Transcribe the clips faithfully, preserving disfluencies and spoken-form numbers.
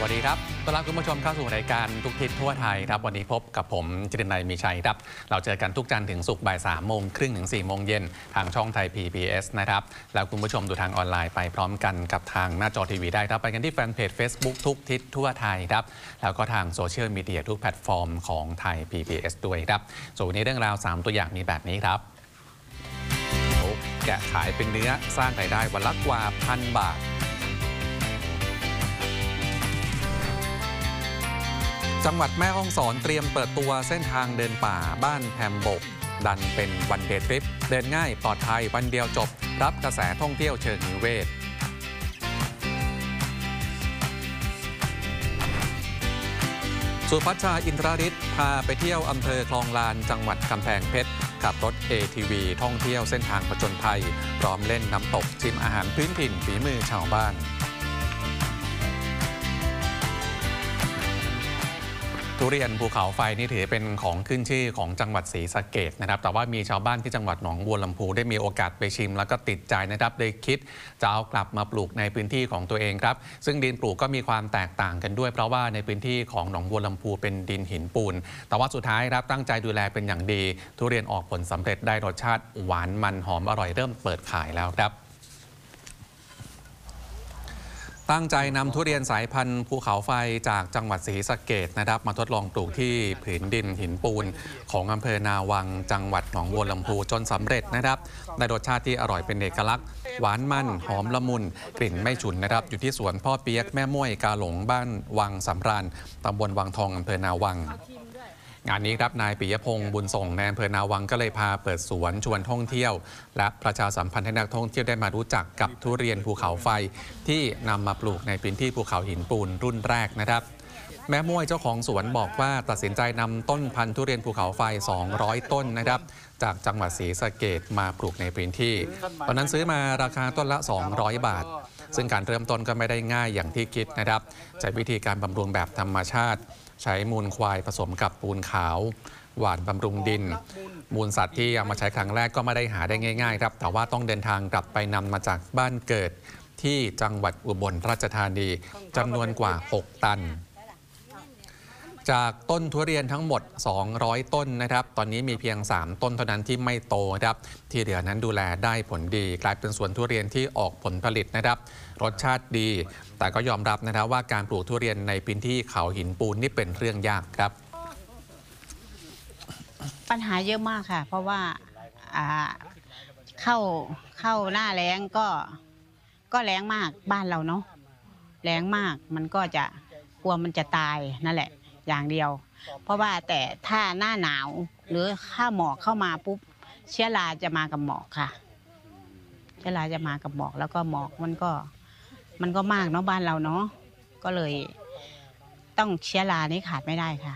วัสดีครับต้อนรับคุณผู้ชมเข้าสู่รายการทุกทิศทั่วไทยครับวันนี้พบกับผมจิตินัยมีชัยครับเราเจอกันทุกจันทร์ถึงศุกร์บ่ายสามโมงครึ่งถึงสี่โมงเย็นทางช่องไทย พี บี เอส นะครับแล้วคุณผู้ชมดูทางออนไลน์ไปพร้อมกันกับทางหน้าจอทีวีได้ครับไปกันที่แฟนเพจ Facebook ทุกทิศทั่วไทยครับแล้วก็ทางโซเชียลมีเดียทุกแพลตฟอร์มของไทย พี บี เอส ด้วยครับส่วนวันนี้เรื่องราวสามตัวอย่างมีแบบนี้ครับแกะขายเป็นเนื้อสร้างรายได้วันละกว่าพันบาทจังหวัดแม่ฮ่องสอนเตรียมเปิดตัวเส้นทางเดินป่าบ้านแพมบกดันเป็นวันเดย์ทริปเดินง่ายปลอดภัยวันเดียวจบรับกระแสท่องเที่ยวเชิงนิเวศสุพัชชาอินทรฤทธิ์พาไปเที่ยวอำเภอคลองลานจังหวัดกำแพงเพชรขับรถ เอ ที วี ท่องเที่ยวเส้นทางผจญภัยพร้อมเล่นน้ำตกชิมอาหารพื้นถิ่นฝีมือชาวบ้านทุเรียนภูเขาไฟนี่ถือเป็นของขึ้นชื่อของจังหวัดศรีสะเกษนะครับแต่ว่ามีชาวบ้านที่จังหวัดหนองบัวลำพูได้มีโอกาสไปชิมแล้วก็ติดใจนะครับได้คิดจะเอากลับมาปลูกในพื้นที่ของตัวเองครับซึ่งดินปลูกก็มีความแตกต่างกันด้วยเพราะว่าในพื้นที่ของหนองบัวลำพูเป็นดินหินปูนแต่ว่าสุดท้ายครับตั้งใจดูแลเป็นอย่างดีทุเรียนออกผลสำเร็จได้รสชาติหวานมันหอมอร่อยเริ่มเปิดขายแล้วครับตั้งใจนำทุเรียนสายพันธุ์ภูเขาไฟจากจังหวัดศรีสะเกษนะครับมาทดลองปลูกที่ผืนดินหินปูนของอำเภอนาวังจังหวัดหนองบัวลำพูจนสำเร็จนะครับได้รสชาติที่อร่อยเป็นเอกลักษณ์หวานมันหอมละมุนกลิ่นไม่ฉุนนะครับอยู่ที่สวนพ่อเปียกแม่ม่วยกาหลงบ้านวังสำราญตำบลวังทองอำเภอนาวังงานนี้ครับนายปิยพงศ์บุญส่งในอำเภอนาวังก็เลยพาเปิดสวนชวนท่องเที่ยวและประชาสัมพันธ์ให้นักท่องเที่ยวได้มารู้จักกับทุเรียนภูเขาไฟที่นำมาปลูกในพื้นที่ภูเขาหินปูนรุ่นแรกนะครับแม่ม่วยเจ้าของสวนบอกว่าตัดสินใจนำต้นพันธุ์ทุเรียนภูเขาไฟสองร้อยต้นนะครับจากจังหวัดศรีสะเกษมาปลูกในพื้นที่ตอนนั้นซื้อมาราคาต้นละสองร้อยบาทซึ่งการเริ่มต้นก็ไม่ได้ง่ายอย่างที่คิดนะครับใช้วิธีการบำรุงแบบธรรมชาติใช้มูลควายผสมกับปูนขาวหว่านบำรุงดินมูลสัตว์ที่เอามาใช้ครั้งแรกก็ไม่ได้หาได้ง่ายๆครับแต่ว่าต้องเดินทางกลับไปนำมาจากบ้านเกิดที่จังหวัดอุบลราชธานีจำนวนกว่าหกตันจากต้นทุเรียนทั้งหมดสองร้อยต้นนะครับตอนนี้มีเพียงสามต้นเท่านั้นที่ไม่โตครับที่เหลือนั้นดูแลได้ผลดีกลายเป็นสวนทุเรียนที่ออกผลผลิตนะครับรสชาติดีแต่ก็ยอมรับนะครับว่าการปลูกทุเรียนในพื้นที่เขาหินปูนนี่เป็นเรื่องยากครับปัญหาเยอะมากค่ะเพราะว่าเข้าเข้าหน้าแล้งก็ก็แล้งมากบ้านเราเนาะแล้งมากมันก็จะกลัวมันจะตายนั่นแหละอย่างเดียวเพราะว่าแต่ถ้าหน้าหนาวหรือถ้าหมอกเข้ามาปุ๊บเชื้อราจะมากับหมอกค่ะเชื้อราจะมากับหมอกแล้วก็หมอกมันก็มันก็มากเนาะบ้านเราเนาะก็เลยต้องเชื้อรานี้ขาดไม่ได้ค่ะ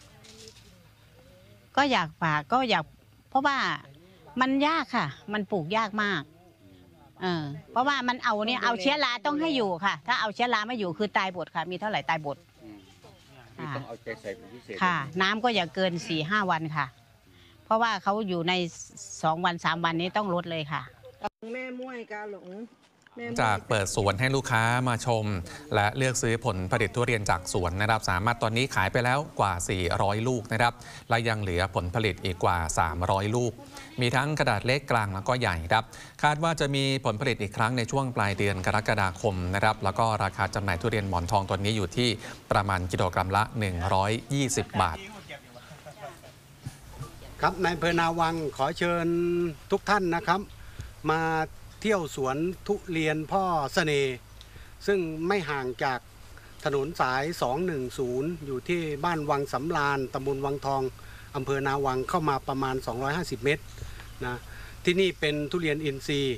ก็อยากฝากก็อยากเพราะว่ามันยากค่ะมันปลูกยากมากเออเพราะว่ามันเอาเนี่ยเอาเชื้อราต้องให้อยู่ค่ะถ้าเอาเชื้อราไม่อยู่คือตายหมดค่ะมีเท่าไหร่ตายหมดต้องเอาใจใส่เป็นพิเศษค่ะน้ำก็อย่าเกินสี่ห้าวันค่ะเพราะว่าเขาอยู่ในสองวันสามวันนี้ต้องลดเลยค่ะแม่ม่วยกาหลงจากเปิดสวนให้ลูกค้ามาชมและเลือกซื้อผลผลิตทุเรียนจากสวนนะครับสามารถตอนนี้ขายไปแล้วกว่าสี่ร้อยลูกนะครับและยังเหลือผลผลิตอีกกว่าสามร้อยลูกมีทั้งขนาดเล็กกลางแล้วก็ใหญ่ครับคาดว่าจะมีผลผลิตอีกครั้งในช่วงปลายเดือนกรกฎาคมนะครับแล้วก็ราคาจำหน่ายทุเรียนหมอนทองตอนนี้อยู่ที่ประมาณกิโลกรัมละหนึ่งร้อยยี่สิบบาทครับนายอำเภอนาวังขอเชิญทุกท่านนะครับมาเที่ยวสวนทุเรียนพ่อเสน่ห์ซึ่งไม่ห่างจากถนนสายสองหนึ่งศูนย์อยู่ที่บ้านวังสำราญตำบลวังทองอำเภอนาวังเข้ามาประมาณสองร้อยห้าสิบเมตรนะที่นี่เป็นทุเรียนอินทรีย์